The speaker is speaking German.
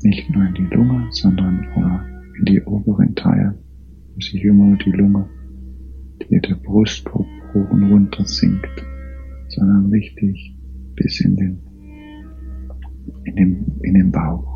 Nicht nur in die Lunge, sondern in die oberen Teile, wo sich immer die Lunge, die der Brustkorb hoch und runter sinkt, sondern richtig bis in den Bauch.